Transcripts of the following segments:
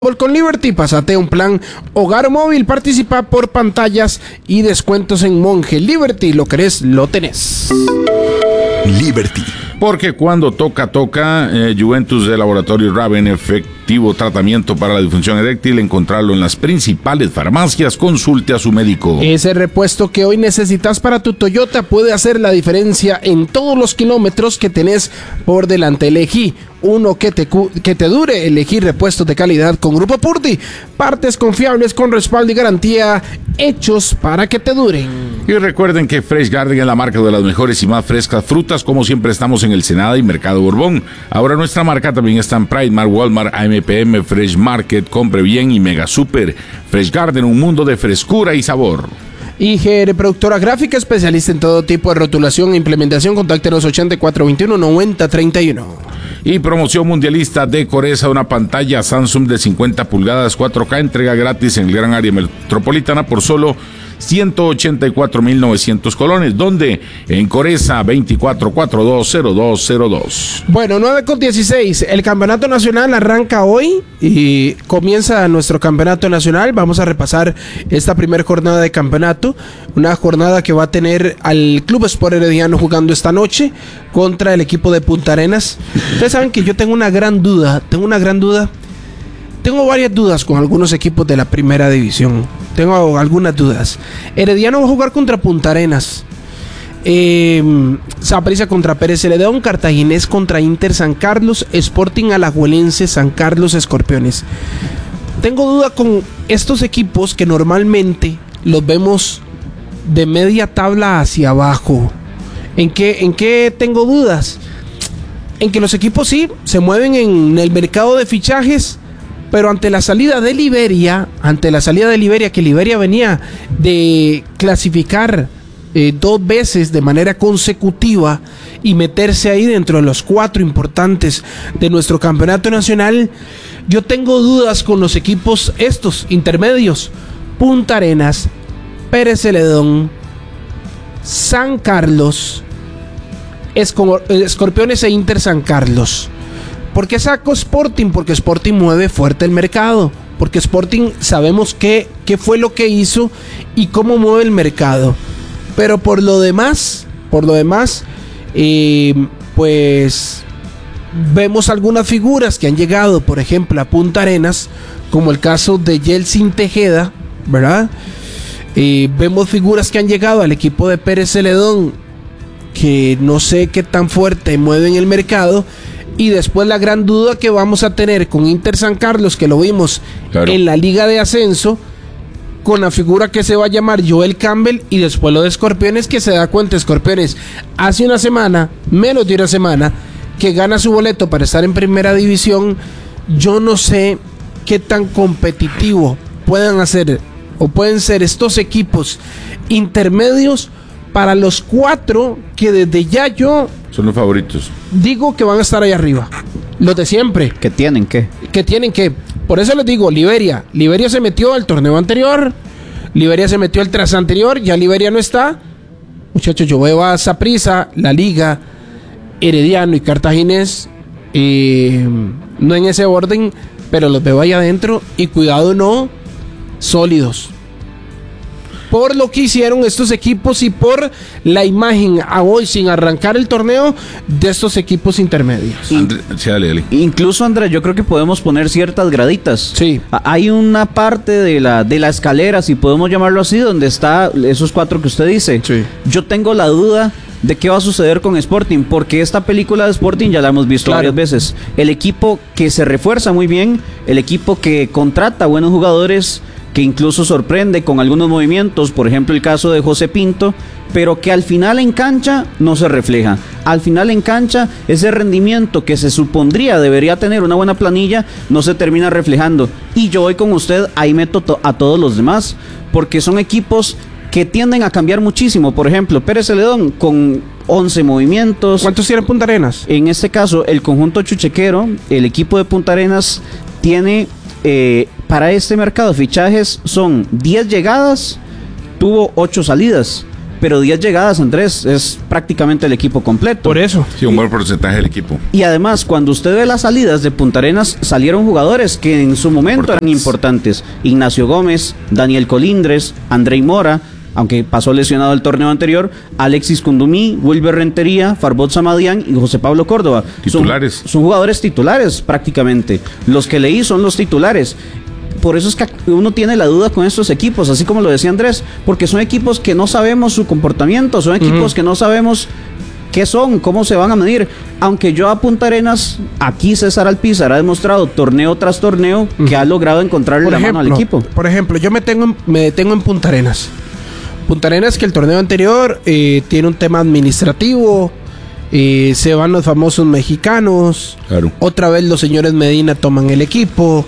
Con Liberty, pásate un plan hogar móvil, participa por pantallas y descuentos en Monje. Liberty, lo querés, lo tenés. Liberty. Porque cuando toca, Juventus de Laboratorio Raven, efectivo tratamiento para la disfunción eréctil, encontrarlo en las principales farmacias, consulte a su médico. Ese repuesto que hoy necesitas para tu Toyota puede hacer la diferencia en todos los kilómetros que tenés por delante. Elegí uno que te dure, elegir repuestos de calidad con Grupo Purdy, partes confiables con respaldo y garantía, hechos para que te duren. Y recuerden que Fresh Garden es la marca de las mejores y más frescas frutas, como siempre estamos en el Senada y Mercado Borbón. Ahora nuestra marca también está en Primark, Walmart, AMPM, Fresh Market, Compre Bien y Mega Super. Fresh Garden, un mundo de frescura y sabor. IGR, productora gráfica, especialista en todo tipo de rotulación e implementación. Contáctenos 8421-9031. Y promoción mundialista de Coresa, una pantalla Samsung de 50 pulgadas 4K, entrega gratis en el gran área metropolitana por solo 184,900 colones, donde en Coresa 24420202. Bueno, 9:16, el campeonato nacional arranca hoy y comienza nuestro campeonato nacional. Vamos a repasar esta primera jornada de campeonato, una jornada que va a tener al Club Sport Herediano jugando esta noche contra el equipo de Punta Arenas. Ustedes saben que yo tengo varias dudas con algunos equipos de la primera división. Tengo algunas dudas. Herediano va a jugar contra Punta Arenas, Saprissa contra Pérez Celedón, Cartaginés contra Inter San Carlos, Sporting Alajuelense, San Carlos Escorpiones. Tengo duda con estos equipos que normalmente los vemos de media tabla hacia abajo. ¿En qué tengo dudas? En que los equipos sí se mueven en el mercado de fichajes, pero ante la salida de Liberia, que Liberia venía de clasificar 2 veces de manera consecutiva y meterse ahí dentro de los 4 importantes de nuestro campeonato nacional, yo tengo dudas con los equipos estos intermedios: Punta Arenas, Pérez Celedón, San Carlos, Escorpiones e Inter San Carlos. ¿Por qué saco Sporting? Porque Sporting mueve fuerte el mercado. Porque Sporting sabemos qué fue lo que hizo y cómo mueve el mercado. Pero por lo demás, pues vemos algunas figuras que han llegado, por ejemplo, a Punta Arenas, como el caso de Yeltsin Tejeda, ¿verdad? Vemos figuras que han llegado al equipo de Pérez Celedón, que no sé qué tan fuerte mueven el mercado. Y después la gran duda que vamos a tener con Inter San Carlos, que lo vimos en la Liga de Ascenso, con la figura que se va a llamar Joel Campbell, y después lo de Escorpiones, que se da cuenta Escorpiones hace una semana, menos de una semana, que gana su boleto para estar en primera división. Yo no sé qué tan competitivo pueden ser estos equipos intermedios para los 4 que desde ya yo son los favoritos. Digo que van a estar ahí arriba. Los de siempre. ¿Que tienen que? Por eso les digo, Liberia se metió al torneo anterior, Liberia se metió al tras anterior, ya Liberia no está. Muchachos, yo veo a Saprissa, La Liga, Herediano y Cartaginés, no en ese orden, pero los veo ahí adentro, y cuidado, no, sólidos. Por lo que hicieron estos equipos y por la imagen a hoy, sin arrancar el torneo, de estos equipos intermedios. Dale. Incluso, André, yo creo que podemos poner ciertas graditas. Sí. Hay una parte de la escalera, si podemos llamarlo así, donde está esos 4 que usted dice. Sí. Yo tengo la duda de qué va a suceder con Sporting, porque esta película de Sporting ya la hemos visto varias veces. El equipo que se refuerza muy bien, el equipo que contrata buenos jugadores, que incluso sorprende con algunos movimientos, por ejemplo el caso de José Pinto, pero que al final en cancha no se refleja. Al final en cancha ese rendimiento que se supondría debería tener una buena planilla no se termina reflejando. Y yo voy con usted, ahí meto a todos los demás, porque son equipos que tienden a cambiar muchísimo. Por ejemplo, Pérez Celedón con 11 movimientos. ¿Cuántos tiene Punta Arenas? En este caso, el conjunto chuchequero, el equipo de Punta Arenas tiene... para este mercado de fichajes son 10 llegadas, tuvo 8 salidas. pero 10 llegadas, Andrés, es prácticamente el equipo completo. Por eso. Sí, un buen porcentaje del equipo. Y además, cuando usted ve las salidas de Punta Arenas, salieron jugadores que en su momento eran importantes. Ignacio Gómez, Daniel Colindres, Andrei Mora, aunque pasó lesionado el torneo anterior, Alexis Cundumí, Wilber Rentería, Farbot Samadián y José Pablo Córdoba. Titulares. Son jugadores titulares prácticamente. Los que leí son los titulares. Por eso es que uno tiene la duda con estos equipos, así como lo decía Andrés, porque son equipos que no sabemos su comportamiento, son equipos que no sabemos qué son, cómo se van a medir. Aunque yo a Punta Arenas, aquí César Alpizar ha demostrado torneo tras torneo que ha logrado encontrarle la mano al equipo. Por ejemplo, yo me detengo en Punta Arenas. Punta Arenas, que el torneo anterior tiene un tema administrativo, se van los famosos mexicanos, claro. Otra vez los señores Medina toman el equipo,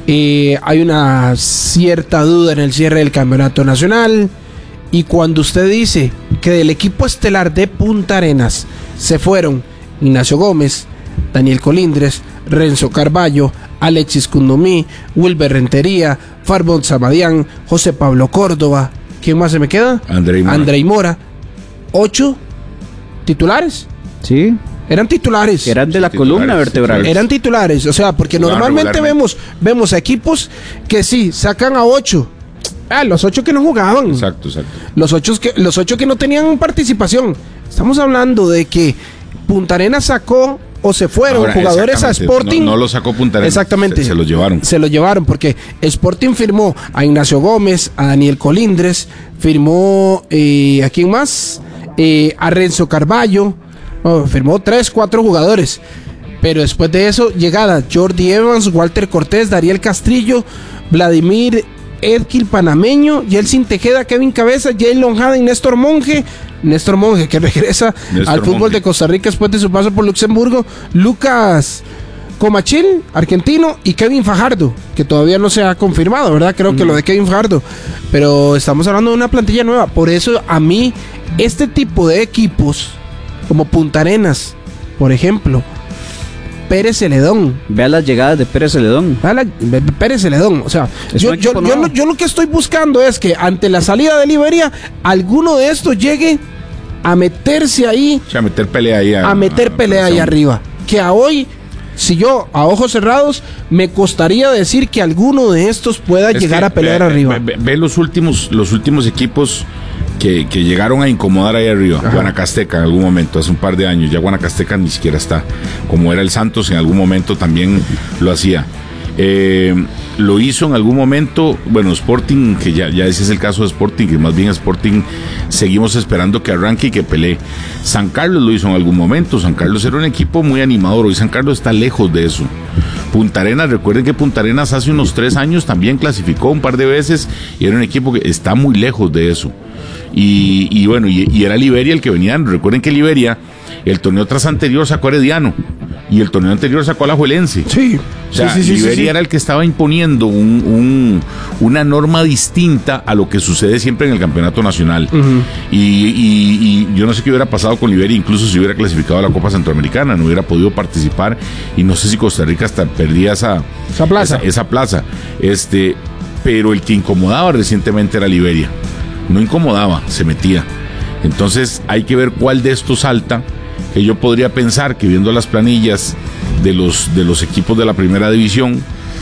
hay una cierta duda en el cierre del campeonato nacional, y cuando usted dice que del equipo estelar de Punta Arenas se fueron Ignacio Gómez, Daniel Colindres, Renzo Carballo, Alexis Cundumí, Wilber Rentería, Farbot Samadián, José Pablo Córdoba, ¿quién más se me queda? Andrei Mora. 8 titulares. Sí. Eran titulares. Eran de la columna vertebral. Eran titulares. O sea, porque normalmente vemos equipos que sí, sacan a 8. Los 8 que no jugaban. Exacto. Los 8 que no tenían participación. Estamos hablando de que Punta Arenas sacó o se fueron jugadores a Sporting. No lo sacó Punta Arenas. Exactamente. Se los llevaron. Se los llevaron porque Sporting firmó a Ignacio Gómez, a Daniel Colindres, firmó ¿a quién más? A Renzo Carballo. Firmó 3, 4 jugadores. Pero después de eso, llegada Jordi Evans, Walter Cortés, Dariel Castrillo, Vladimir Edquil Panameño, Yeltsin Tejeda, Kevin Cabeza, Jay Lonjada y Néstor Monge, que regresa al fútbol de Costa Rica después de su paso por Luxemburgo, Lucas Comachil, argentino, y Kevin Fajardo, que todavía no se ha confirmado, ¿verdad? Creo que lo de Kevin Fajardo, pero estamos hablando de una plantilla nueva. Por eso a mí este tipo de equipos como Punta Arenas, por ejemplo, Pérez Celedón. Vea las llegadas de Pérez Celedón. Pérez Celedón. O sea, yo lo que estoy buscando es que ante la salida de Liberia, alguno de estos llegue a meterse ahí. O sea, a meter pelea ahí. A meter pelea ahí arriba. Que a hoy, si yo a ojos cerrados, me costaría decir que alguno de estos pueda llegar a pelear arriba. Ve los últimos equipos que llegaron a incomodar ahí arriba. Ajá. Guanacasteca en algún momento, hace un par de años. Ya Guanacasteca ni siquiera está. Como era el Santos, en algún momento también lo hacía. Lo hizo en algún momento, bueno, Sporting, que ya ese es el caso de Sporting, que más bien Sporting seguimos esperando que arranque y que pelee. San Carlos lo hizo en algún momento. San Carlos era un equipo muy animador. Hoy San Carlos está lejos de eso. Punta Arenas, recuerden que Punta Arenas hace unos 3 años también clasificó un par de veces y era un equipo que está muy lejos de eso. Y bueno, y era Liberia el que venía. Recuerden que Liberia, el torneo tras anterior sacó a Herediano y el torneo anterior sacó a Alajuelense. Sí. O sea, Liberia era el que estaba imponiendo una norma distinta a lo que sucede siempre en el campeonato nacional. Uh-huh. Y yo no sé qué hubiera pasado con Liberia, incluso si hubiera clasificado a la Copa Centroamericana, no hubiera podido participar, y no sé si Costa Rica hasta perdía esa plaza. Pero el que incomodaba recientemente era Liberia. No incomodaba, se metía. Entonces hay que ver cuál de estos salta, que yo podría pensar que viendo las planillas de los equipos de la primera división,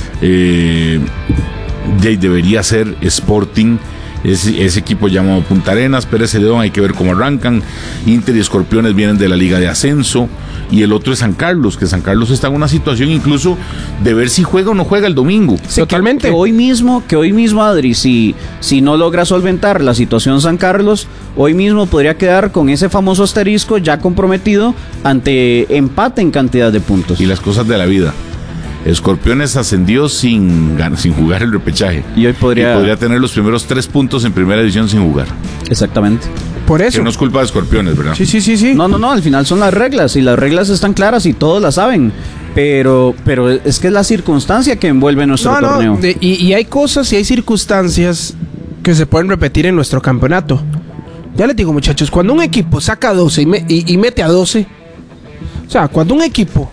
debería ser Sporting, ese equipo llamado Punta Arenas, Pérez Celedón, hay que ver cómo arrancan. Inter y Escorpiones vienen de la Liga de Ascenso, y el otro es San Carlos, que San Carlos está en una situación incluso de ver si juega o no juega el domingo. Sí, totalmente. Que hoy mismo, Adri, si no logra solventar la situación San Carlos, hoy mismo podría quedar con ese famoso asterisco ya comprometido ante empate en cantidad de puntos. Y las cosas de la vida. Escorpiones ascendió sin jugar el repechaje. Y hoy podría tener los primeros 3 puntos en primera división sin jugar. Exactamente. Por eso. Que no es culpa de Escorpiones, ¿verdad? Sí. No, al final son las reglas, y las reglas están claras y todos las saben. Pero es que es la circunstancia que envuelve nuestro torneo. Y hay cosas y hay circunstancias que se pueden repetir en nuestro campeonato. Ya les digo, muchachos, cuando un equipo saca 12 y mete a 12, o sea, cuando un equipo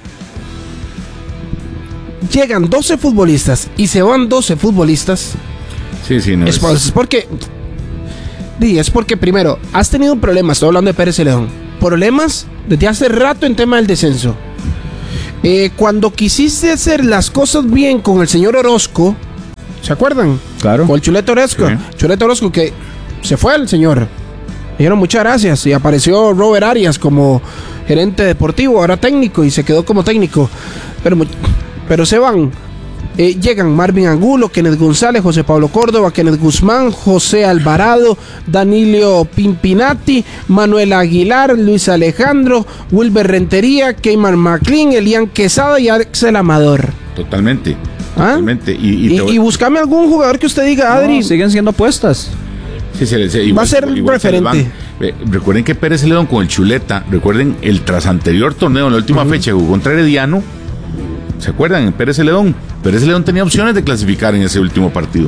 llegan 12 futbolistas y se van 12 futbolistas, no es porque Sí, es porque primero, has tenido problemas, estoy hablando de Pérez Celedón, problemas desde hace rato en tema del descenso. Cuando quisiste hacer las cosas bien con el señor Orozco, ¿se acuerdan? Claro. Con el Chuleta Orozco. Sí. Chuleta Orozco, que se fue el señor. Dijeron muchas gracias. Y apareció Robert Arias como gerente deportivo, ahora técnico, y se quedó como técnico. Pero se van. Llegan Marvin Angulo, Kenneth González, José Pablo Córdoba, Kenneth Guzmán, José Alvarado, Danilo Pimpinati, Manuel Aguilar, Luis Alejandro, Wilber Rentería, Keyman McLean, Elian Quesada y Axel Amador. Totalmente. ¿Ah? Totalmente. Y buscame algún jugador que usted diga, Adri. No, siguen siendo apuestas. Sí, va a ser referente. Recuerden que Pérez Celedón con el Chuleta, recuerden el tras anterior torneo, en la última fecha, jugó contra Herediano. ¿Se acuerdan? En Pérez Celedón. Pérez Celedón tenía opciones de clasificar en ese último partido.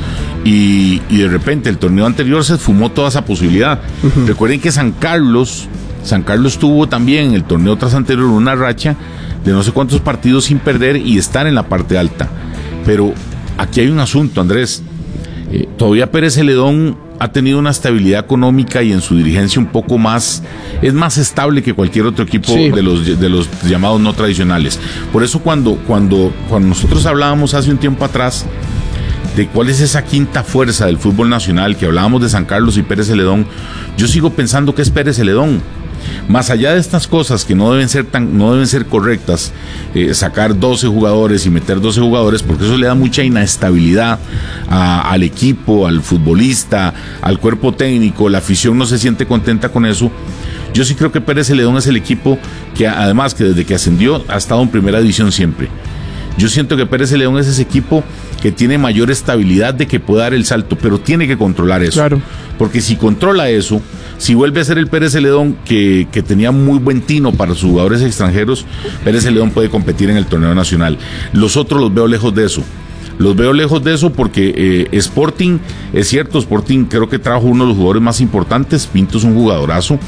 Y de repente el torneo anterior se esfumó toda esa posibilidad. Recuerden que San Carlos tuvo también en el torneo tras anterior una racha de no sé cuántos partidos sin perder y estar en la parte alta. Pero aquí hay un asunto, Andrés. Todavía Pérez Celedón ha tenido una estabilidad económica y en su dirigencia un poco más, es más estable que cualquier otro equipo de los llamados no tradicionales. Por eso cuando nosotros hablábamos hace un tiempo atrás de cuál es esa quinta fuerza del fútbol nacional, que hablábamos de San Carlos y Pérez Celedón, yo sigo pensando que es Pérez Celedón. Más allá de estas cosas que no deben ser correctas, sacar 12 jugadores y meter 12 jugadores, porque eso le da mucha inestabilidad al equipo, al futbolista, al cuerpo técnico, la afición no se siente contenta con eso. Yo sí creo que Pérez Celedón es el equipo que además que desde que ascendió ha estado en primera división siempre. Yo siento que Pérez Celedón es ese equipo que tiene mayor estabilidad de que pueda dar el salto, pero tiene que controlar eso. Claro. Porque si controla eso, si vuelve a ser el Pérez Celedón que tenía muy buen tino para sus jugadores extranjeros, Pérez Celedón puede competir en el torneo nacional. Los otros los veo lejos de eso. Los veo lejos de eso porque Sporting, es cierto, Sporting creo que trajo uno de los jugadores más importantes. Pinto es un jugadorazo.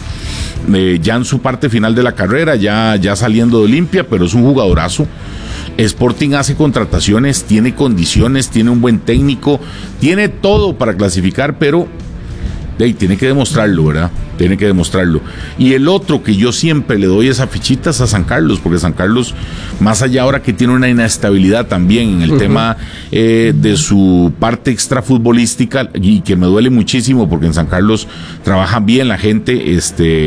Ya en su parte final de la carrera, ya saliendo de Olimpia, pero es un jugadorazo. Sporting hace contrataciones, tiene condiciones, tiene un buen técnico, tiene todo para clasificar, pero tiene que demostrarlo, ¿verdad? Tiene que demostrarlo. Y el otro que yo siempre le doy esa fichita es a San Carlos, porque San Carlos, más allá ahora que tiene una inestabilidad también en el tema de su parte extrafutbolística, y que me duele muchísimo porque en San Carlos trabaja bien la gente,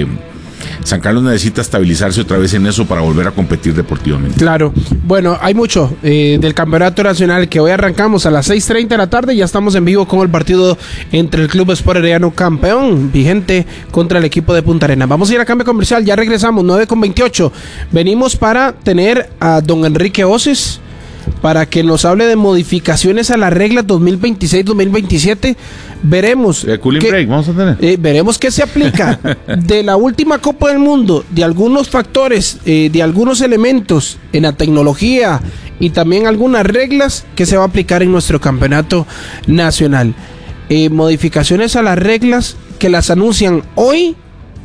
San Carlos necesita estabilizarse otra vez en eso para volver a competir deportivamente. Claro. Bueno, hay mucho del campeonato nacional que hoy arrancamos a las 6:30 de la tarde. Ya estamos en vivo con el partido entre el Club Sport Herediano, campeón vigente, contra el equipo de Punta Arenas. Vamos a ir a cambio comercial, ya regresamos, 9:28. Venimos para tener a don Enrique Oces para que nos hable de modificaciones a las reglas 2026-2027. Veremos break vamos a tener. Veremos qué se aplica de la última Copa del Mundo, de algunos factores, de algunos elementos en la tecnología y también algunas reglas que se va a aplicar en nuestro campeonato nacional. Modificaciones a las reglas que las anuncian hoy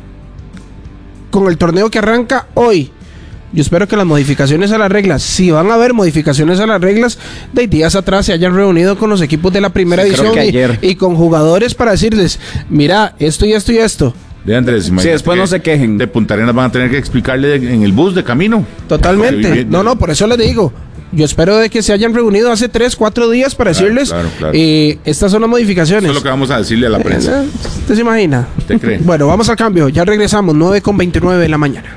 con el torneo que arranca hoy. Yo espero que las modificaciones a las reglas, si van a haber modificaciones a las reglas, de días atrás se hayan reunido con los equipos de la primera edición y con jugadores para decirles, mira, esto y esto y esto. De Andrés, si después no se quejen. De Punta Arenas van a tener que explicarle en el bus de camino. Totalmente. No, por eso les digo. Yo espero de que se hayan reunido hace 3-4 días para decirles, claro. Estas son las modificaciones. Eso es lo que vamos a decirle a la prensa. ¿Usted se imagina? ¿Usted cree? Bueno, vamos al cambio. Ya regresamos, 9:29 de la mañana.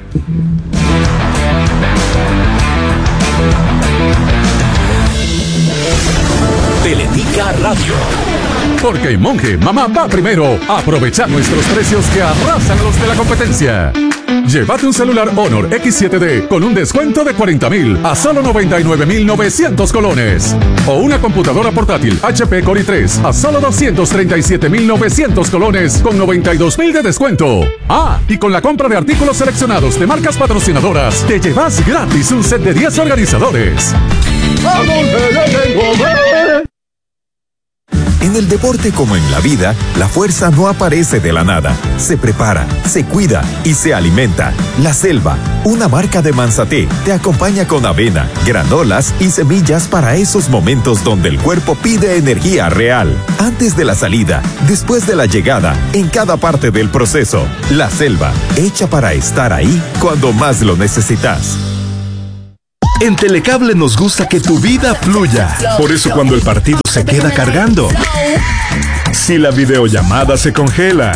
Teletica Radio. Porque en Monje, mamá va primero. Aprovecha nuestros precios que arrasan los de la competencia. Llévate un celular Honor X7D con un descuento de 40,000 a solo 99,900 colones. O una computadora portátil HP Core i3 a solo 237,900 colones con 92,000 de descuento. Y con la compra de artículos seleccionados de marcas patrocinadoras, te llevas gratis un set de 10 organizadores. En En el deporte como en la vida, la fuerza no aparece de la nada. Se prepara, se cuida y se alimenta. La Selva, una marca de Manzaté, te acompaña con avena, granolas y semillas para esos momentos donde el cuerpo pide energía real. Antes de la salida, después de la llegada, en cada parte del proceso. La Selva, hecha para estar ahí cuando más lo necesitas. En Telecable nos gusta que tu vida fluya. Por eso cuando el partido se queda cargando, si la videollamada se congela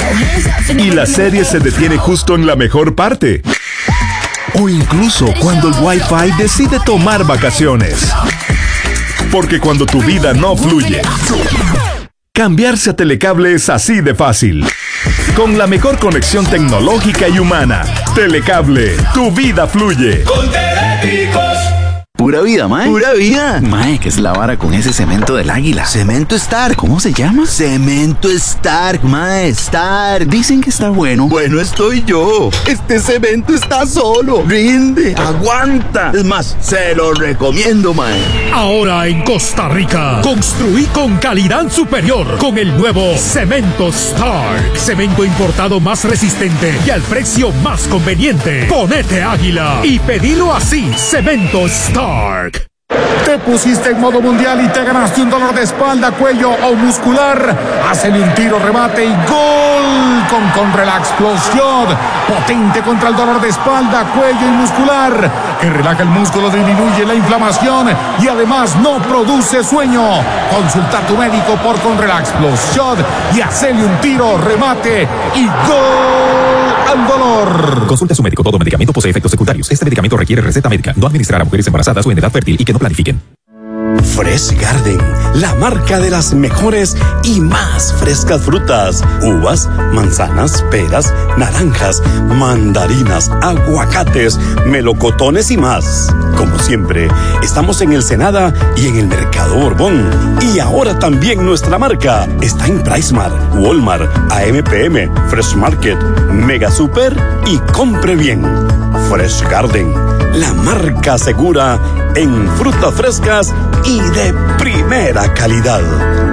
y la serie se detiene justo en la mejor parte, o incluso cuando el Wi-Fi decide tomar vacaciones. Porque cuando tu vida no fluye, cambiarse a Telecable es así de fácil. Con la mejor conexión tecnológica y humana. Telecable, tu vida fluye. Con Telétricos. Pura vida, mae. Pura vida. Mae, ¿qué es la vara con ese cemento del águila? Cemento Stark. ¿Cómo se llama? Cemento Stark, mae. Stark. Dicen que está bueno. Bueno, estoy yo. Este cemento está solo. Rinde. Aguanta. Es más, se lo recomiendo, mae. Ahora en Costa Rica, construí con calidad superior con el nuevo Cemento Stark. Cemento importado más resistente y al precio más conveniente. Ponete águila y pedilo así. Cemento Stark. Te pusiste en modo mundial y te ganaste un dolor de espalda, cuello o muscular. Hazle un tiro, remate y gol con Relax Plus Shot. Potente contra el dolor de espalda, cuello y muscular, que relaja el músculo, disminuye la inflamación y además no produce sueño. Consulta a tu médico por Relax Plus Shot y hazle un tiro, remate y gol al dolor. Consulte a su médico. Todo medicamento posee efectos secundarios. Este medicamento requiere receta médica. No administrar a mujeres embarazadas o en edad fértil y que no planifiquen. Fresh Garden, la marca de las mejores y más frescas frutas. Uvas, manzanas, peras, naranjas, mandarinas, aguacates, melocotones y más. Como siempre, estamos en el Senada y en el Mercado Borbón. Y ahora también nuestra marca está en PriceMart, Walmart, AMPM, Fresh Market, Mega Super y Compre Bien. Fresh Garden, la marca segura en frutas frescas y de primera calidad.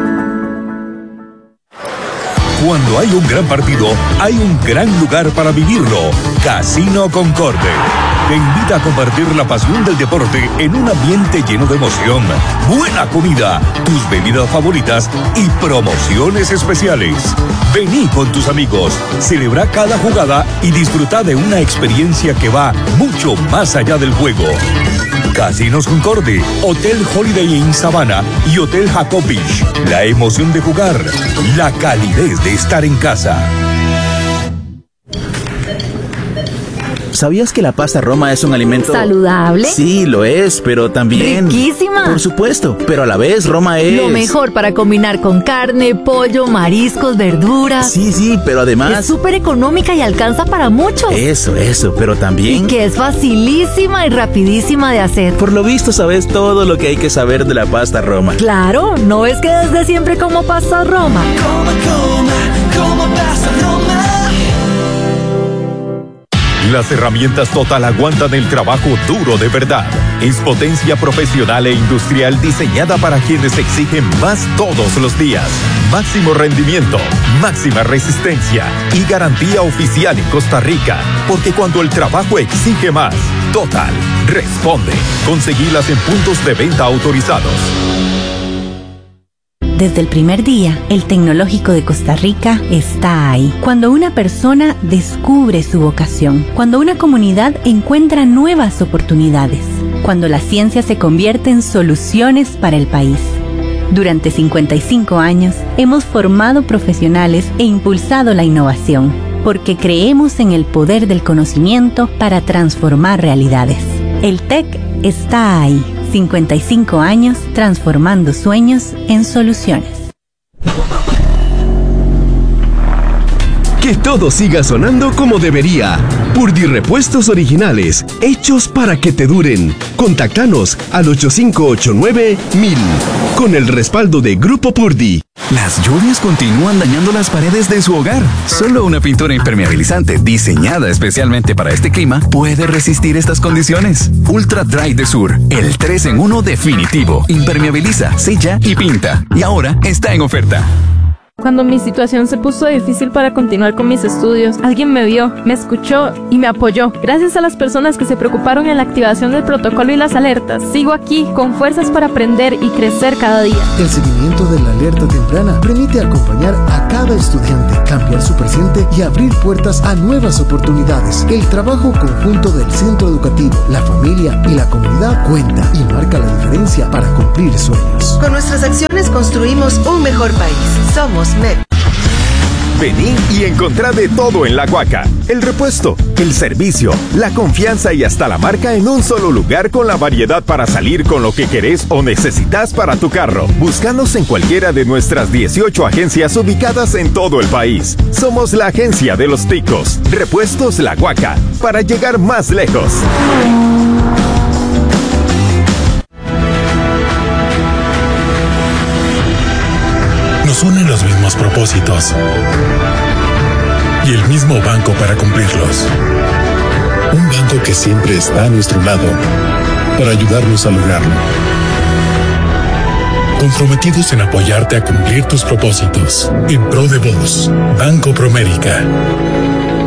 Cuando hay un gran partido, hay un gran lugar para vivirlo. Casino Concorde te invita a compartir la pasión del deporte en un ambiente lleno de emoción, buena comida, tus bebidas favoritas y promociones especiales. Vení con tus amigos, celebra cada jugada y disfruta de una experiencia que va mucho más allá del juego. Casinos Concorde, Hotel Holiday Inn Savannah y Hotel Jacob Beach. La emoción de jugar, la calidez de estar en casa. ¿Sabías que la pasta Roma es un alimento saludable? Sí, lo es, pero también riquísima. Por supuesto, pero a la vez Roma es lo mejor para combinar con carne, pollo, mariscos, verduras. Sí, pero además es súper económica y alcanza para muchos. Eso, pero también y que es facilísima y rapidísima de hacer. Por lo visto sabes todo lo que hay que saber de la pasta Roma. Claro, ¿no es que desde siempre como pasta Roma? Como pasta Roma. Las herramientas Total aguantan el trabajo duro de verdad. Es potencia profesional e industrial diseñada para quienes exigen más todos los días. Máximo rendimiento, máxima resistencia y garantía oficial en Costa Rica. Porque cuando el trabajo exige más, Total responde. Conseguilas en puntos de venta autorizados. Desde el primer día, el Tecnológico de Costa Rica está ahí. Cuando una persona descubre su vocación, cuando una comunidad encuentra nuevas oportunidades, cuando la ciencia se convierte en soluciones para el país. Durante 55 años, hemos formado profesionales e impulsado la innovación, porque creemos en el poder del conocimiento para transformar realidades. El TEC está ahí. 55 años transformando sueños en soluciones. Que todo siga sonando como debería. Purdy Repuestos Originales, hechos para que te duren. Contáctanos al 8589-1000. Con el respaldo de Grupo Purdy. Las lluvias continúan dañando las paredes de su hogar. Solo una pintura impermeabilizante diseñada especialmente para este clima puede resistir estas condiciones. Ultra Dry de Sur, el 3-en-1 definitivo. Impermeabiliza, sella y pinta. Y ahora está en oferta. Cuando mi situación se puso difícil para continuar con mis estudios, alguien me vio, me escuchó y me apoyó. Gracias a las personas que se preocuparon en la activación del protocolo y las alertas, sigo aquí con fuerzas para aprender y crecer cada día. El seguimiento de la alerta temprana permite acompañar a cada estudiante, cambiar su presente y abrir puertas a nuevas oportunidades. El trabajo conjunto del centro educativo, la familia y la comunidad cuenta y marca la diferencia para cumplir sueños. Con nuestras acciones construimos un mejor país. Somos MEP. Vení y encontrá de todo en La Huaca. El repuesto, el servicio, la confianza y hasta la marca en un solo lugar con la variedad para salir con lo que querés o necesitas para tu carro. Búscanos en cualquiera de nuestras 18 agencias ubicadas en todo el país. Somos la agencia de los ticos. Repuestos La Huaca, para llegar más lejos. Nos unen los mismos propósitos y el mismo banco para cumplirlos. Un banco que siempre está a nuestro lado para ayudarnos a lograrlo. Comprometidos en apoyarte a cumplir tus propósitos. En pro de vos, Banco Promérica.